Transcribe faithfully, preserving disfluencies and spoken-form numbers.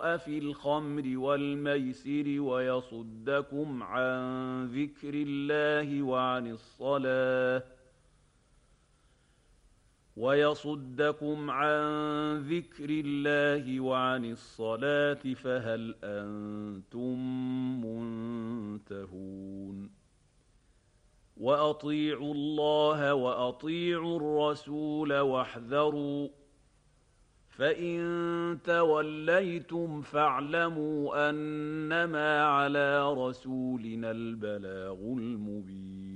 في الخمر والميسر ويصدكم عن ذكر الله وعن الصلاة ويصدكم عن ذكر الله وعن الصلاة فهل أنتم منتهون وأطيعوا الله وأطيعوا الرسول واحذروا فإن توليتم فاعلموا أنما على رسولنا البلاغ المبين